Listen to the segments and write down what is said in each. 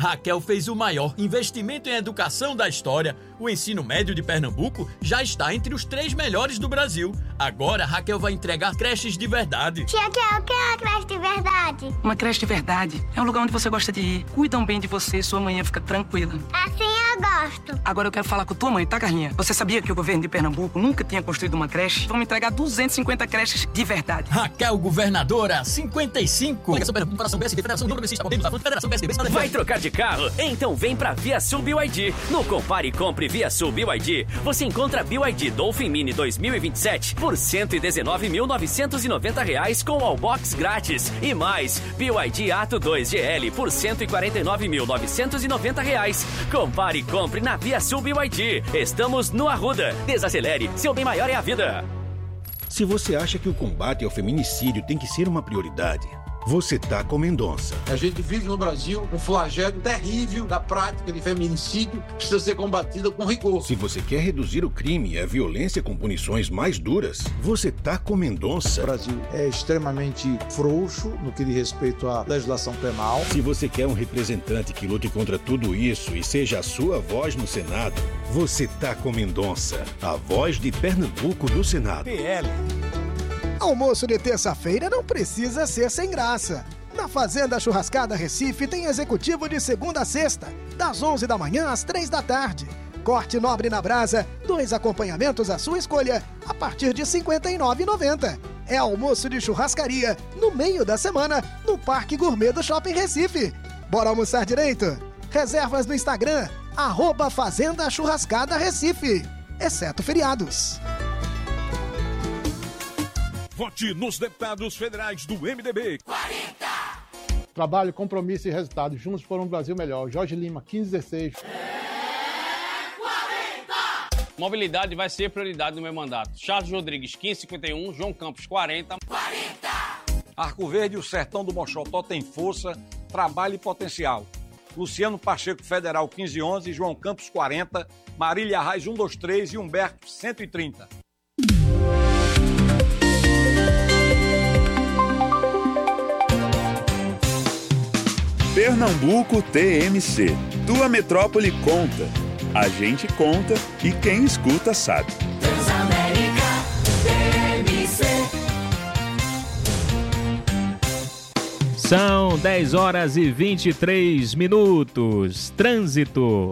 Raquel fez o maior investimento em educação da história. O ensino médio de Pernambuco já está entre os 3 melhores do Brasil. Agora, Raquel vai entregar creches de verdade. Tia Kel, o que é uma creche de verdade? Uma creche de verdade é um lugar onde você gosta de ir. Cuidam bem de você, sua manhã fica tranquila. Assim eu gosto. Agora eu quero falar com tua mãe, tá, Carlinha? Você sabia que o governo de Pernambuco nunca tinha construído uma creche? Vamos entregar 250 creches de verdade. Raquel, governadora, 55. Ligação Pernambuco, Federação BSB, Federação Progressista, Podemos, Federação BSB. Vai trocar de carro? Então vem pra ViaSul BYD. No Compare e Compre ViaSul BYD, você encontra BYD Dolphin Mini 2027 por R$ 119.990 com Allbox grátis. E mais, BYD Ato 2 GL por R$ 149.990. Compare e compre na ViaSul BYD. Estamos no Arruda. Desacelere, seu bem maior é a vida. Se você acha que o combate ao feminicídio tem que ser uma prioridade, você tá com Mendonça. A gente vive no Brasil um flagelo terrível da prática de feminicídio que precisa ser combatida com rigor. Se você quer reduzir o crime e a violência com punições mais duras, você tá com Mendonça. O Brasil é extremamente frouxo no que diz respeito à legislação penal. Se você quer um representante que lute contra tudo isso e seja a sua voz no Senado, você tá com Mendonça, a voz de Pernambuco no Senado. PL. Almoço de terça-feira não precisa ser sem graça. Na Fazenda Churrascada Recife tem executivo de segunda a sexta, das 11 da manhã às 3 da tarde. Corte nobre na brasa, 2 acompanhamentos à sua escolha, a partir de R$ 59,90. É almoço de churrascaria, no meio da semana, no Parque Gourmet do Shopping Recife. Bora almoçar direito? Reservas no Instagram, @Fazenda Churrascada Recife, exceto feriados. Vote nos deputados federais do MDB. 40! Trabalho, compromisso e resultado. Juntos por um Brasil melhor. Jorge Lima, 1516. 40! Mobilidade vai ser prioridade no meu mandato. Charles Rodrigues, 1551. João Campos, 40. 40! Arco Verde e o Sertão do Mochotó tem força, trabalho e potencial. Luciano Pacheco, Federal, 1511. João Campos, 40. Marília Arraes, 123 e Humberto, 130. Pernambuco TMC. Tua metrópole conta. A gente conta e quem escuta sabe. Transamérica TMC. São 10 horas e 23 minutos. Trânsito.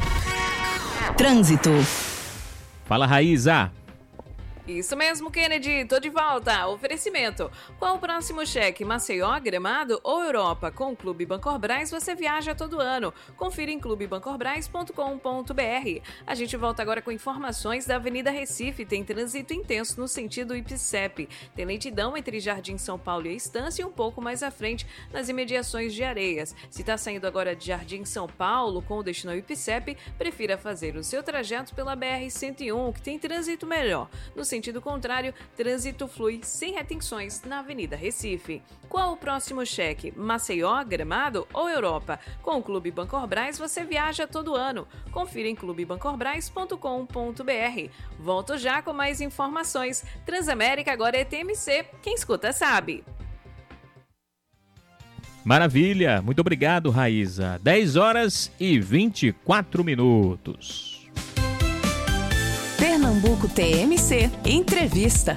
Fala, Raíza. Isso mesmo, Kennedy. Tô de volta. Oferecimento. Qual o próximo cheque? Maceió, Gramado ou Europa? Com o Clube Bancorbras você viaja todo ano. Confira em clubebancorbras.com.br. A gente volta agora com informações da Avenida Recife. Tem trânsito intenso no sentido IPCEP. Tem lentidão entre Jardim São Paulo e a Estância e um pouco mais à frente nas imediações de Areias. Se está saindo agora de Jardim São Paulo com o destino ao IPCEP, prefira fazer o seu trajeto pela BR-101, que tem trânsito melhor. No sentido contrário, trânsito flui sem retenções na Avenida Recife. Qual o próximo cheque? Maceió, Gramado ou Europa? Com o Clube Bancorbras você viaja todo ano. Confira em clubebancorbras.com.br. Volto já com mais informações. Transamérica agora é TMC. Quem escuta sabe. Maravilha, muito obrigado, Raíza. 10 horas e 24 minutos. Pernambuco TMC Entrevista.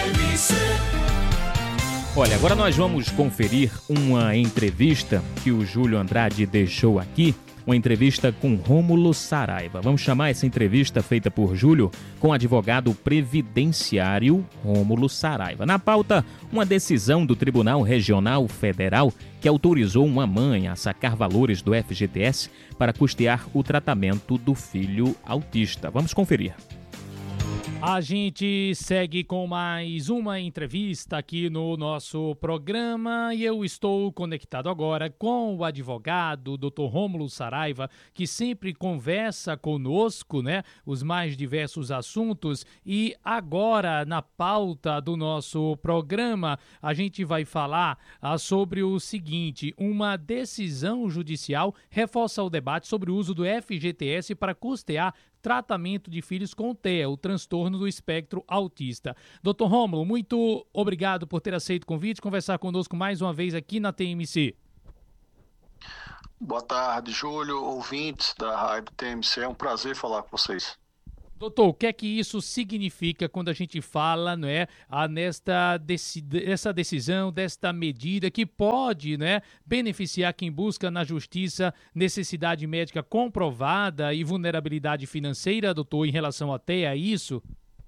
Olha, agora nós vamos conferir uma entrevista que o Júlio Andrade deixou aqui, uma entrevista com Rômulo Saraiva. Vamos chamar essa entrevista feita por Júlio com o advogado previdenciário Rômulo Saraiva. Na pauta, uma decisão do Tribunal Regional Federal que autorizou uma mãe a sacar valores do FGTS para custear o tratamento do filho autista. Vamos conferir. A gente segue com mais uma entrevista aqui no nosso programa e eu estou conectado agora com o advogado Dr. Rômulo Saraiva, que sempre conversa conosco, né, os mais diversos assuntos, e agora na pauta do nosso programa a gente vai falar sobre o seguinte: uma decisão judicial reforça o debate sobre o uso do FGTS para custear tratamento de filhos com TEA, o transtorno do espectro autista. Dr. Rômulo, muito obrigado por ter aceito o convite, conversar conosco mais uma vez aqui na TMC. Boa tarde, Júlio, ouvintes da Rádio TMC, é um prazer falar com vocês. Doutor, o que é que isso significa quando a gente fala, não é, essa decisão, desta medida que pode, né, beneficiar quem busca na justiça necessidade médica comprovada e vulnerabilidade financeira, doutor, em relação até a isso?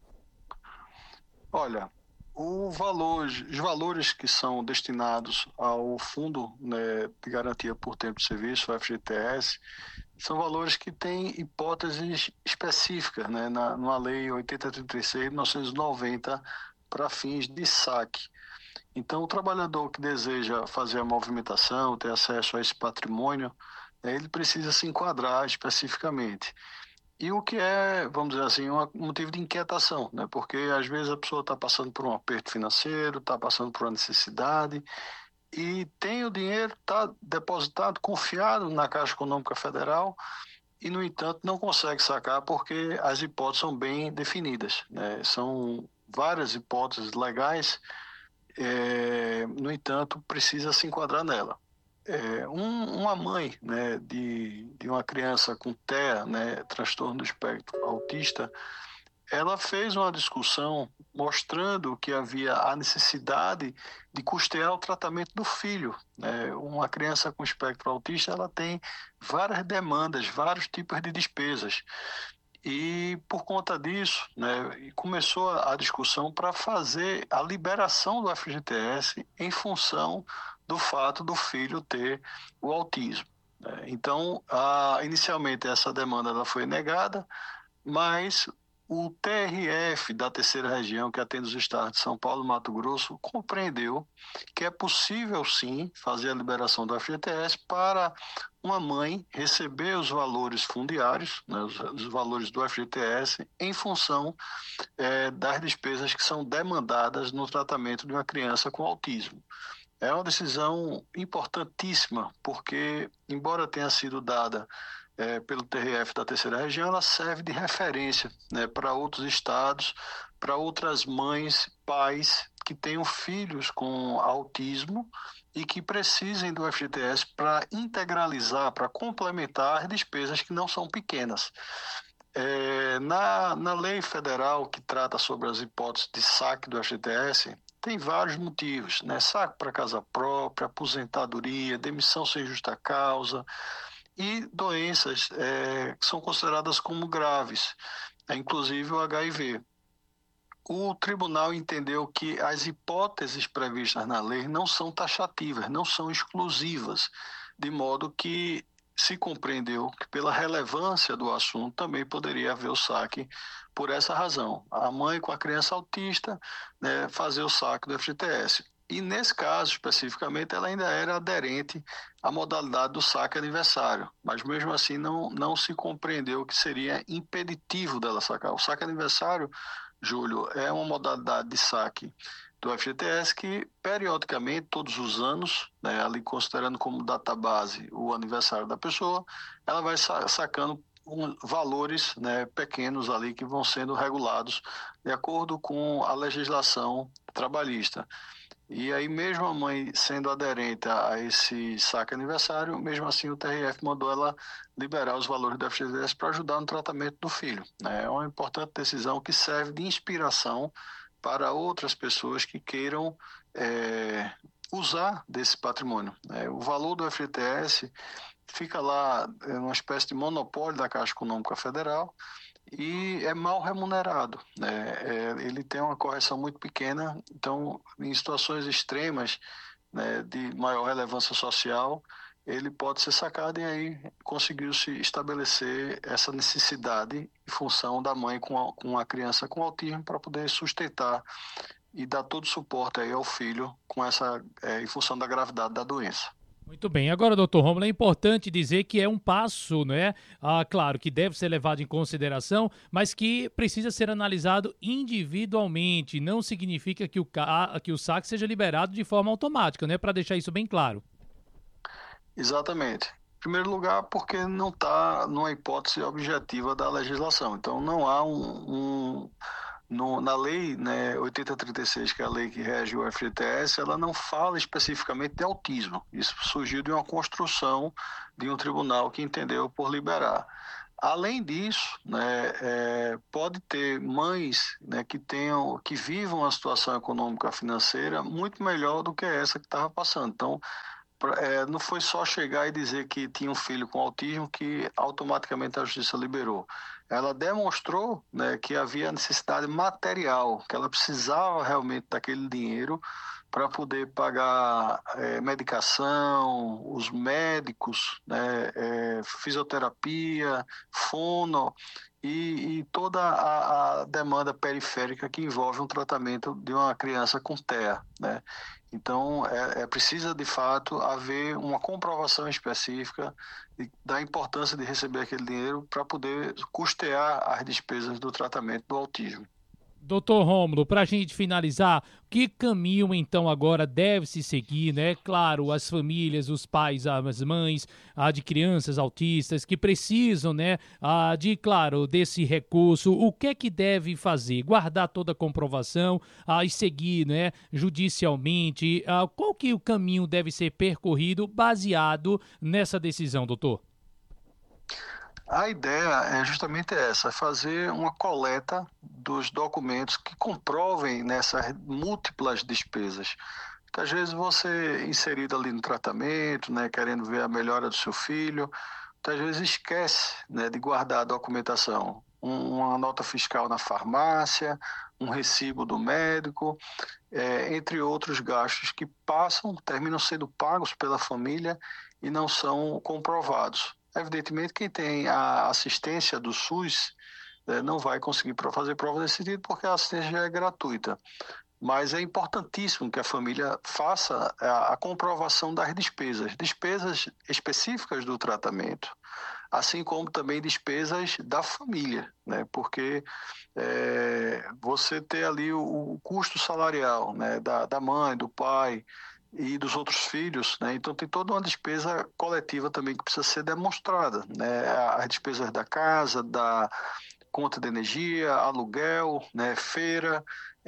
Olha, os valores que são destinados ao Fundo, né, de Garantia por Tempo de Serviço, o FGTS, são valores que têm hipóteses específicas, né, na Lei 8036 de 1990 para fins de saque. Então, o trabalhador que deseja fazer a movimentação, ter acesso a esse patrimônio, ele precisa se enquadrar especificamente. E o que é, vamos dizer assim, um motivo de inquietação, né? Porque às vezes a pessoa está passando por um aperto financeiro, está passando por uma necessidade e tem o dinheiro, está depositado, confiado na Caixa Econômica Federal e, no entanto, não consegue sacar porque as hipóteses são bem definidas, né? São várias hipóteses legais, no entanto, precisa se enquadrar nela. Uma mãe, né, de uma criança com TEA, né, transtorno do espectro autista, ela fez uma discussão mostrando que havia a necessidade de custear o tratamento do filho, né? Uma criança com espectro autista, ela tem várias demandas, vários tipos de despesas. E por conta disso, né, começou a discussão para fazer a liberação do FGTS em função do fato do filho ter o autismo. Então, inicialmente essa demanda ela foi negada, mas o TRF da terceira região, que atende os estados de São Paulo e Mato Grosso, compreendeu que é possível sim fazer a liberação do FGTS para uma mãe receber os valores fundiários, né, os valores do FGTS, em função das despesas que são demandadas no tratamento de uma criança com autismo. É uma decisão importantíssima, porque, embora tenha sido dada pelo TRF da terceira região, ela serve de referência, né, para outros estados, para outras mães, pais que tenham filhos com autismo e que precisem do FGTS para integralizar, para complementar as despesas que não são pequenas. Na lei federal que trata sobre as hipóteses de saque do FGTS, tem vários motivos, né? Saque para casa própria, aposentadoria, demissão sem justa causa e doenças que são consideradas como graves, inclusive o HIV. O tribunal entendeu que as hipóteses previstas na lei não são taxativas, não são exclusivas, de modo que se compreendeu que, pela relevância do assunto, também poderia haver o saque por essa razão. A mãe com a criança autista, né, fazer o saque do FGTS. E, nesse caso, especificamente, ela ainda era aderente à modalidade do saque aniversário. Mas, mesmo assim, não se compreendeu que seria impeditivo dela sacar. O saque aniversário, Júlio, é uma modalidade de saque do FGTS que, periodicamente, todos os anos, né, ali considerando como database o aniversário da pessoa, ela vai sacando valores, né, pequenos ali que vão sendo regulados de acordo com a legislação trabalhista. E aí, mesmo a mãe sendo aderente a esse saque aniversário, mesmo assim o TRF mandou ela liberar os valores do FGTS para ajudar no tratamento do filho, né? É uma importante decisão que serve de inspiração para outras pessoas que queiram usar desse patrimônio. O valor do FGTS fica lá uma espécie de monopólio da Caixa Econômica Federal e é mal remunerado, né? Ele tem uma correção muito pequena, então em situações extremas, né, de maior relevância social, ele pode ser sacado e aí conseguiu-se estabelecer essa necessidade em função da mãe com a criança com autismo para poder sustentar e dar todo o suporte aí ao filho com em função da gravidade da doença. Muito bem. Agora, doutor Rômulo, é importante dizer que é um passo, né? Claro, que deve ser levado em consideração, mas que precisa ser analisado individualmente. Não significa que o saque seja liberado de forma automática, né? Para deixar isso bem claro. Exatamente. Em primeiro lugar, porque não está numa hipótese objetiva da legislação. Então, não há Na lei, né, 8036, que é a lei que rege o FGTS, ela não fala especificamente de autismo. Isso surgiu de uma construção de um tribunal que entendeu por liberar. Além disso, né, pode ter mães, né, que vivam uma situação econômica financeira muito melhor do que essa que estava passando. Então, não foi só chegar e dizer que tinha um filho com autismo que automaticamente a justiça liberou. Ela demonstrou, né, que havia necessidade material, que ela precisava realmente daquele dinheiro para poder pagar medicação, os médicos, né, fisioterapia, fono e toda a demanda periférica que envolve um tratamento de uma criança com TEA, né? Então, precisa, de fato, haver uma comprovação específica da importância de receber aquele dinheiro para poder custear as despesas do tratamento do autismo. Doutor Rômulo, para a gente finalizar, que caminho então agora deve se seguir, né? Claro, as famílias, os pais, as mães, de crianças autistas que precisam, né? Desse recurso, o que é que deve fazer? Guardar toda a comprovação e seguir, né? Judicialmente, qual que o caminho deve ser percorrido baseado nessa decisão, doutor? A ideia é justamente essa, fazer uma coleta dos documentos que comprovem nessas múltiplas despesas. Porque às vezes você, inserido ali no tratamento, né, querendo ver a melhora do seu filho, às vezes esquece, né, de guardar a documentação. Uma nota fiscal na farmácia, um recibo do médico, entre outros gastos que terminam sendo pagos pela família e não são comprovados. Evidentemente, quem tem a assistência do SUS não vai conseguir fazer prova nesse sentido, porque a assistência já é gratuita. Mas é importantíssimo que a família faça a comprovação das despesas específicas do tratamento, assim como também despesas da família, né? Porque você ter ali o custo salarial, né, da mãe, do pai e dos outros filhos, né? Então tem toda uma despesa coletiva também que precisa ser demonstrada, né? As despesas da casa, da conta de energia, aluguel, né? Feira,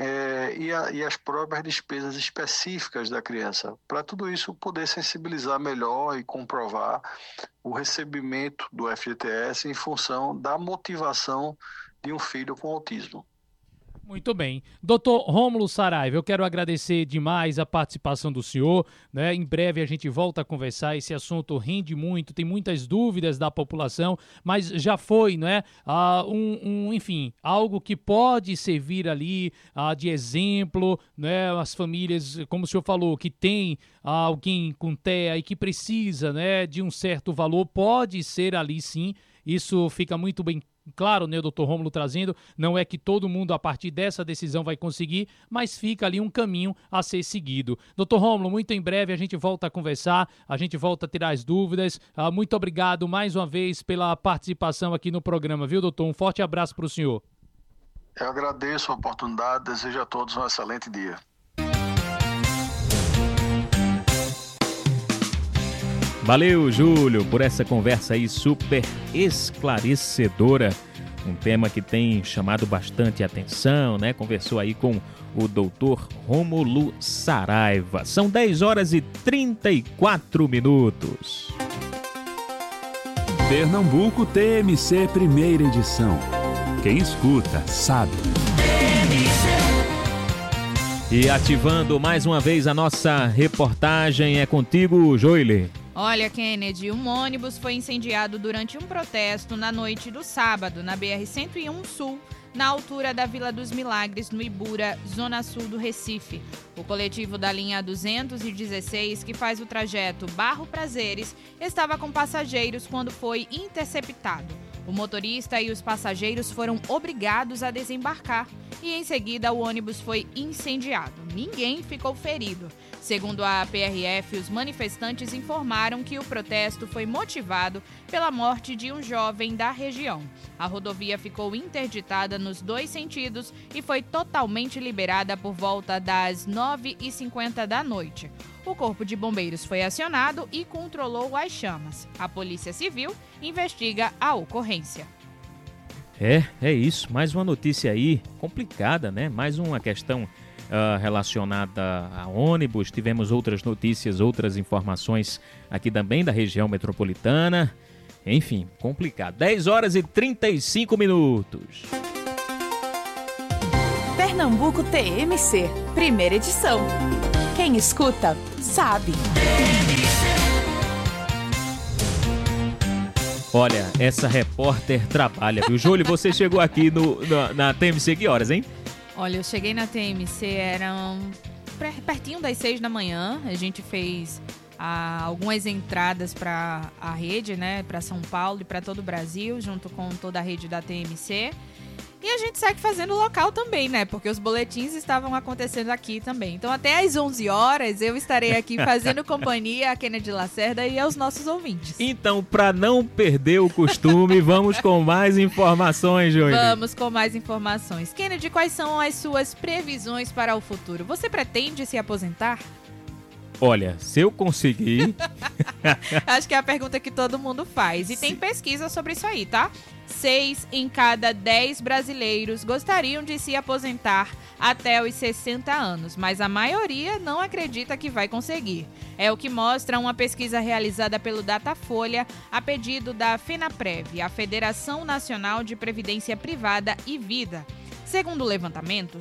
e as próprias despesas específicas da criança. Para tudo isso poder sensibilizar melhor e comprovar o recebimento do FGTS em função da motivação de um filho com autismo. Muito bem. Doutor Rômulo Saraiva, eu quero agradecer demais a participação do senhor, né? Em breve a gente volta a conversar, esse assunto rende muito, tem muitas dúvidas da população, mas já foi, né? Enfim, algo que pode servir ali de exemplo, né? As famílias, como o senhor falou, que tem alguém com TEA e que precisa, né, de um certo valor, pode ser ali sim, isso fica muito bem claro, né, o doutor Rômulo trazendo, não é que todo mundo a partir dessa decisão vai conseguir, mas fica ali um caminho a ser seguido. Doutor Rômulo, muito em breve a gente volta a conversar, a gente volta a tirar as dúvidas. Muito obrigado mais uma vez pela participação aqui no programa, viu, doutor? Um forte abraço para o senhor. Eu agradeço a oportunidade, desejo a todos um excelente dia. Valeu, Júlio, por essa conversa aí super esclarecedora. Um tema que tem chamado bastante atenção, né? Conversou aí com o doutor Rômulo Saraiva. São 10 horas e 34 minutos. Pernambuco TMC, primeira edição. Quem escuta, sabe. E ativando mais uma vez a nossa reportagem, é contigo, Joile. Olha, Kennedy, um ônibus foi incendiado durante um protesto na noite do sábado, na BR-101 Sul, na altura da Vila dos Milagres, no Ibura, zona sul do Recife. O coletivo da linha 216, que faz o trajeto Barro-Prazeres, estava com passageiros quando foi interceptado. O motorista e os passageiros foram obrigados a desembarcar e, em seguida, o ônibus foi incendiado. Ninguém ficou ferido. Segundo a PRF, os manifestantes informaram que o protesto foi motivado pela morte de um jovem da região. A rodovia ficou interditada nos dois sentidos e foi totalmente liberada por volta das 9h50 da noite. O Corpo de Bombeiros foi acionado e controlou as chamas. A Polícia Civil investiga a ocorrência. É isso. Mais uma notícia aí complicada, né? Mais uma questão relacionada a ônibus. Tivemos outras notícias, outras informações aqui também da região metropolitana. Enfim, complicado. 10 horas e 35 minutos. Pernambuco TMC, primeira edição. Quem escuta, sabe. Olha, essa repórter trabalha, viu? Júlio, você chegou aqui na TMC que horas, hein? Olha, eu cheguei na TMC, eram pertinho das 6 da manhã. A gente fez algumas entradas para a rede, né? Para São Paulo e para todo o Brasil, junto com toda a rede da TMC. E a gente segue fazendo local também, né? Porque os boletins estavam acontecendo aqui também. Então, até às 11 horas, eu estarei aqui fazendo companhia a Kennedy Lacerda e aos nossos ouvintes. Então, para não perder o costume, vamos com mais informações, Júlio. Vamos com mais informações. Kennedy, quais são as suas previsões para o futuro? Você pretende se aposentar? Olha, se eu conseguir... Acho que é a pergunta que todo mundo faz. E tem pesquisa sobre isso aí, tá? 6 em cada 10 brasileiros gostariam de se aposentar até os 60 anos, mas a maioria não acredita que vai conseguir. É o que mostra uma pesquisa realizada pelo Datafolha a pedido da FENAPREV, a Federação Nacional de Previdência Privada e Vida. Segundo o levantamento,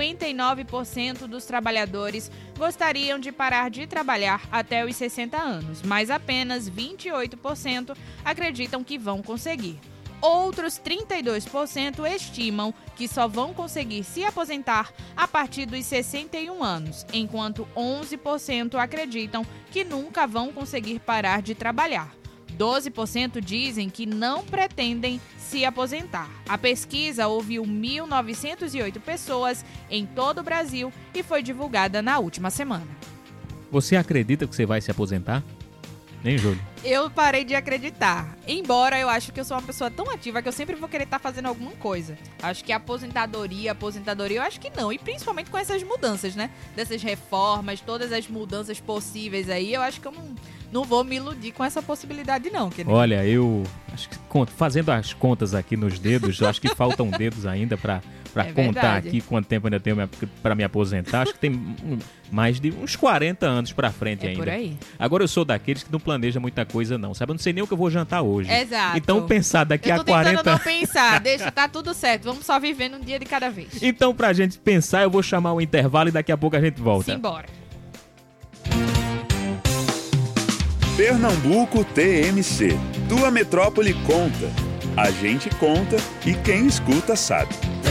59% dos trabalhadores gostariam de parar de trabalhar até os 60 anos, mas apenas 28% acreditam que vão conseguir. Outros 32% estimam que só vão conseguir se aposentar a partir dos 61 anos, enquanto 11% acreditam que nunca vão conseguir parar de trabalhar. 12% dizem que não pretendem se aposentar. A pesquisa ouviu 1.908 pessoas em todo o Brasil e foi divulgada na última semana. Você acredita que você vai se aposentar? Nem, Júlio? Eu parei de acreditar. Embora eu acho que eu sou uma pessoa tão ativa que eu sempre vou querer estar fazendo alguma coisa. Acho que aposentadoria, eu acho que não. E principalmente com essas mudanças, né? Dessas reformas, todas as mudanças possíveis aí, eu acho que eu não vou me iludir com essa possibilidade não. Olha, eu acho que fazendo as contas aqui nos dedos, eu acho que faltam dedos ainda para contar aqui quanto tempo ainda tenho para me aposentar. Acho que tem mais de uns 40 anos para frente ainda. Por aí. Agora eu sou daqueles que não planeja muita coisa não, sabe? Eu não sei nem o que eu vou jantar hoje. Exato. Então pensar daqui a 40... Eu tô tentando não pensar, deixa, tá tudo certo. Vamos só vivendo um dia de cada vez. Então pra gente pensar, eu vou chamar o intervalo e daqui a pouco a gente volta. Simbora. Pernambuco TMC. Tua metrópole conta. A gente conta e quem escuta sabe.